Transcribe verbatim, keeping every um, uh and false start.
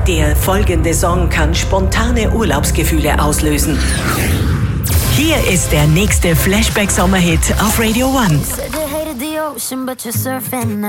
Der folgende Song kann spontane Urlaubsgefühle auslösen. Hier ist der nächste Flashback-Sommerhit auf Radio One.